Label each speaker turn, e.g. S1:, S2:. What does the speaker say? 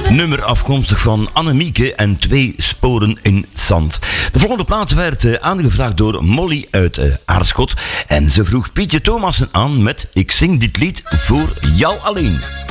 S1: Nummer afkomstig van Annemieke en 2 sporen in zand. De volgende plaat werd aangevraagd door Molly uit Aarschot. En ze vroeg Pietje Thomassen aan met Ik zing dit lied voor jou alleen.